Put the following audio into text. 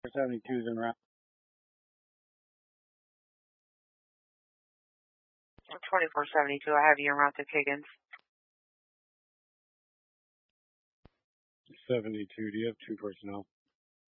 72's en route. 2472, I have you en route to Kiggins. 72, do you have 2 personnel?